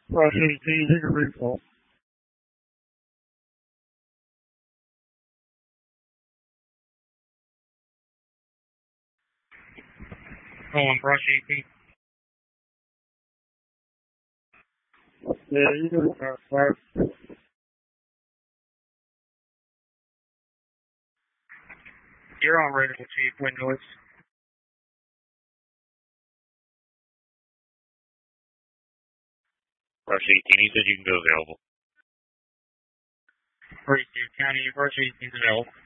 Rush 18, take a recall. Rush 18. Yeah, you can fire. You're on radio, Chief. Wind noise. Rush 18, he said you can go available. Rush 18 County, Rush 18 is available.